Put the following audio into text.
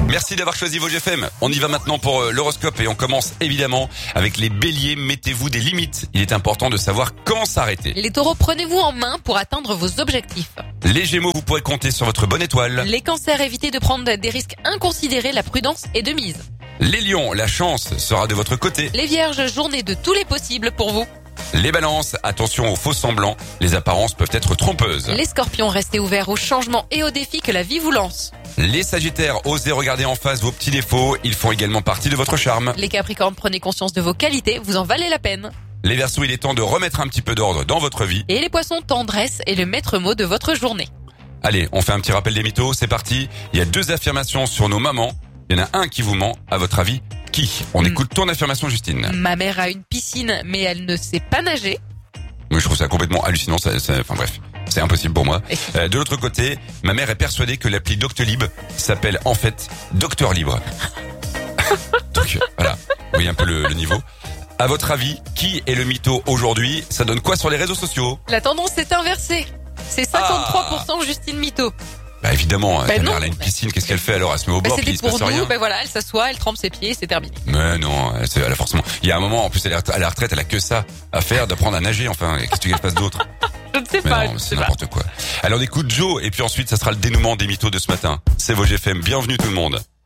Merci d'avoir choisi vos GFM. On y va maintenant pour l'horoscope et on commence évidemment avec les béliers. Mettez-vous des limites. Il est important de savoir quand s'arrêter. Les taureaux, prenez-vous en main pour atteindre vos objectifs. Les gémeaux, vous pourrez compter sur votre bonne étoile. Les cancers, évitez de prendre des risques inconsidérés, la prudence est de mise. Les lions, la chance sera de votre côté. Les vierges, journée de tous les possibles pour vous. Les balances, attention aux faux semblants. Les apparences peuvent être trompeuses. Les scorpions, restez ouverts aux changements et aux défis que la vie vous lance. Les sagittaires, osez regarder en face vos petits défauts. Ils font également partie de votre charme. Les capricornes, prenez conscience de vos qualités, vous en valez la peine. Les verseaux, il est temps de remettre un petit peu d'ordre dans votre vie. Et les poissons, tendresse est le maître mot de votre journée. Allez, on fait un petit rappel des mythos, c'est parti. Il y a 2 affirmations sur nos mamans. Il y en a un qui vous ment, à votre avis, qui? On écoute ton affirmation, Justine. Ma mère a une piscine, mais elle ne sait pas nager. Oui, je trouve ça complètement hallucinant, enfin bref, c'est impossible pour moi. De l'autre côté, ma mère est persuadée que l'appli Doctolib s'appelle en fait Docteur Libre. Donc voilà, vous voyez un peu le niveau. À votre avis, qui est le mytho aujourd'hui? Ça donne quoi sur les réseaux sociaux? La tendance est inversée. C'est 53% Justine Mytho. Bah évidemment, ta non. mère elle a une piscine, qu'est-ce qu'elle fait alors? Elle se met au bord, puis C'était il se passe pour nous, rien. voilà, elle s'assoit, elle trempe ses pieds, c'est terminé. Mais non, elle a forcément. Il y a un moment, en plus, elle est à la retraite, elle a que ça à faire, d'apprendre à nager. Enfin, qu'est-ce qu'elle fasse d'autre? Je ne sais Mais pas, non, je ne c'est sais pas. n'importe quoi. Alors on écoute Joe, et puis ensuite, ça sera le dénouement des mythos de ce matin. C'est vos GFM. Bienvenue tout le monde.